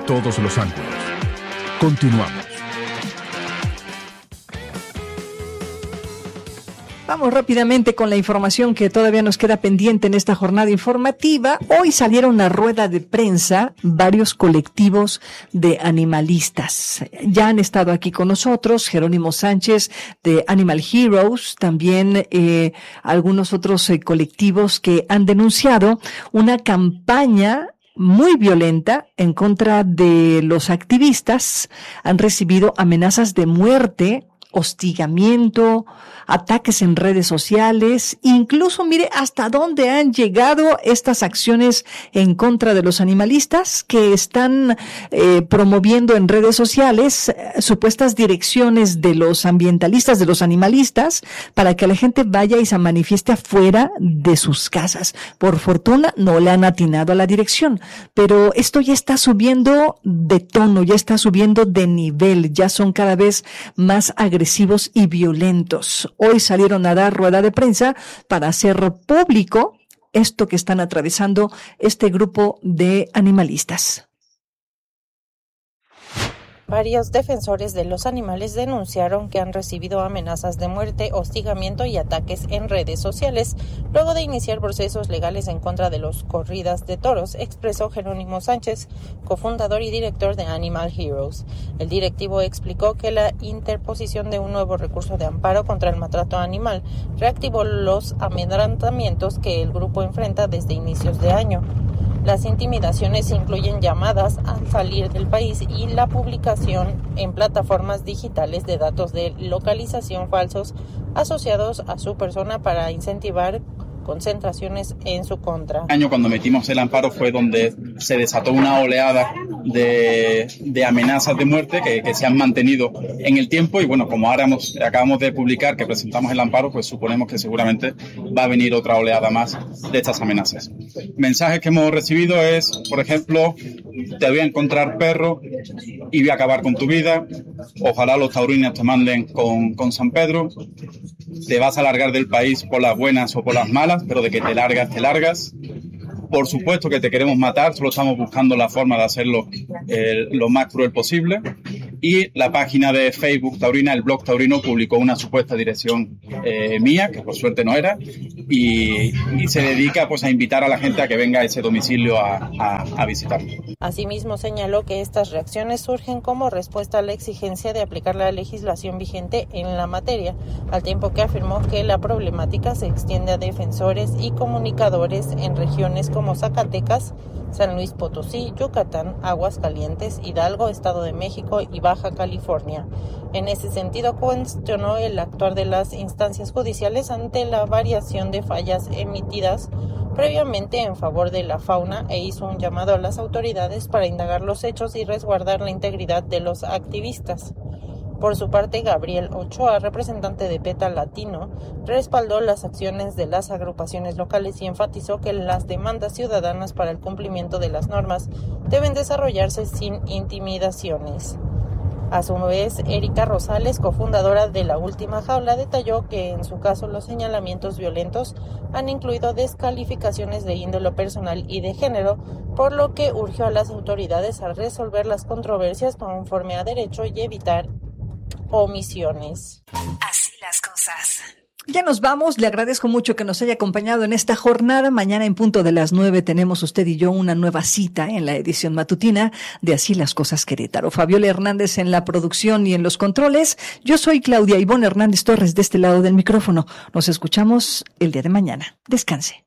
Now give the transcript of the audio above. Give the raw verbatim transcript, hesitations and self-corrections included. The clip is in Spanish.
todos los ángulos. Continuamos. Vamos rápidamente con la información que todavía nos queda pendiente en esta jornada informativa. Hoy salieron a rueda de prensa varios colectivos de animalistas. Ya han estado aquí con nosotros Jerónimo Sánchez de Animal Heroes, también eh, algunos otros eh, colectivos que han denunciado una campaña muy violenta en contra de los activistas. Han recibido amenazas de muerte, hostigamiento, ataques en redes sociales, incluso mire hasta dónde han llegado estas acciones en contra de los animalistas que están eh, promoviendo en redes sociales eh, supuestas direcciones de los ambientalistas, de los animalistas, para que la gente vaya y se manifieste afuera de sus casas. Por fortuna no le han atinado a la dirección, pero esto ya está subiendo de tono, ya está subiendo de nivel, ya son cada vez más agresivos y violentos. Hoy salieron a dar rueda de prensa para hacer público esto que están atravesando este grupo de animalistas. Varios defensores de los animales denunciaron que han recibido amenazas de muerte, hostigamiento y ataques en redes sociales, luego de iniciar procesos legales en contra de los corridas de toros, expresó Jerónimo Sánchez, cofundador y director de Animal Heroes. El directivo explicó que la interposición de un nuevo recurso de amparo contra el maltrato animal reactivó los amedrentamientos que el grupo enfrenta desde inicios de año. Las intimidaciones incluyen llamadas a salir del país y la publicación en plataformas digitales de datos de localización falsos asociados a su persona para incentivar concentraciones en su contra. El año cuando metimos el amparo fue donde se desató una oleada de, de amenazas de muerte que, que se han mantenido en el tiempo y bueno, como ahora hemos, acabamos de publicar que presentamos el amparo, pues suponemos que seguramente va a venir otra oleada más de estas amenazas. Mensajes que hemos recibido es, por ejemplo, te voy a encontrar perro y voy a acabar con tu vida, ojalá los taurinos te manden con, con San Pedro, te vas a largar del país por las buenas o por las malas, pero de que te largas, te largas. Por supuesto que te queremos matar, solo estamos buscando la forma de hacerlo eh, lo más cruel posible. Y la página de Facebook Taurina, el blog taurino, publicó una supuesta dirección eh, mía, que por suerte no era, y, y se dedica pues a invitar a la gente a que venga a ese domicilio a, a, a visitarlo. Asimismo señaló que estas reacciones surgen como respuesta a la exigencia de aplicar la legislación vigente en la materia, al tiempo que afirmó que la problemática se extiende a defensores y comunicadores en regiones como Zacatecas, San Luis Potosí, Yucatán, Aguascalientes, Hidalgo, Estado de México y Baja California. En ese sentido, cuestionó el actuar de las instancias judiciales ante la variación de fallas emitidas previamente en favor de la fauna e hizo un llamado a las autoridades para indagar los hechos y resguardar la integridad de los activistas. Por su parte, Gabriel Ochoa, representante de PETA Latino, respaldó las acciones de las agrupaciones locales y enfatizó que las demandas ciudadanas para el cumplimiento de las normas deben desarrollarse sin intimidaciones. A su vez, Erika Rosales, cofundadora de La Última Jaula, detalló que en su caso los señalamientos violentos han incluido descalificaciones de índole personal y de género, por lo que urgió a las autoridades a resolver las controversias conforme a derecho y evitar omisiones. Así las cosas. Ya nos vamos, le agradezco mucho que nos haya acompañado en esta jornada. Mañana en punto de las nueve tenemos usted y yo una nueva cita en la edición matutina de Así las Cosas Querétaro. Fabiola Hernández en la producción y en los controles. Yo soy Claudia Ivonne Hernández Torres de este lado del micrófono. Nos escuchamos el día de mañana. Descanse.